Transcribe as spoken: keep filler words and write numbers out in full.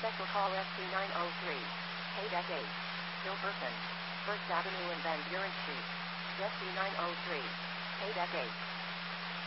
Special call S T nine oh three. Hey deck eight. Hilperson. First Avenue and Van Buren Street. S T nine oh three. Hey deck eight.